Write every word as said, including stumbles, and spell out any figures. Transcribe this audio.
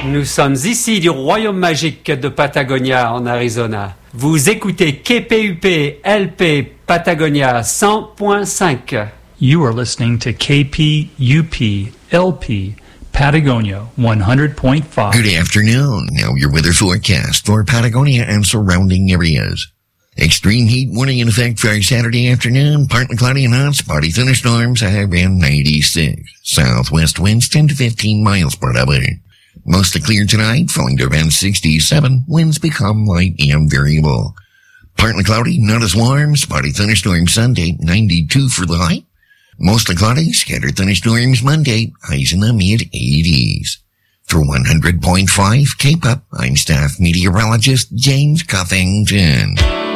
Nous sommes ici du royaume magique de Patagonia en Arizona. Vous écoutez K P U P L P Patagonia cent point cinq. You are listening to K P U P L P Patagonia one hundred point five. Good afternoon. Now your weather forecast for Patagonia and surrounding areas. Extreme heat warning in effect for Saturday afternoon. Partly cloudy and hot, spotty thunderstorms, high around ninety-six. Southwest winds ten to fifteen miles per hour. Mostly clear tonight, falling to around sixty-seven. Winds become light and variable. Partly cloudy, not as warm, spotty thunderstorms Sunday, ninety-two for the high. Mostly cloudy, scattered thunderstorms Monday, highs in the mid-eighties. For one hundred point five K P U P, I'm staff meteorologist James Cuffington.